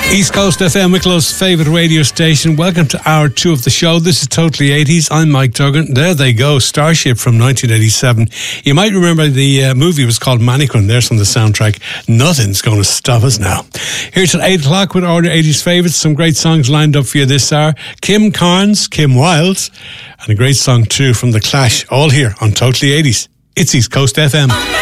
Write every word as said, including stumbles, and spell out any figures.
East Coast F M, Wicklow's favourite radio station. Welcome to hour two of the show. This is Totally eighties. I'm Mike Duggan. There they go, Starship from nineteen eighty-seven. You might remember the uh, movie was called Mannequin. There's on the soundtrack. Nothing's going to stop us now. Here till eight o'clock with Order eighties favourites. Some great songs lined up for you this hour. Kim Carnes, Kim Wilde, and a great song too from The Clash. All here on Totally eighties. It's East Coast F M.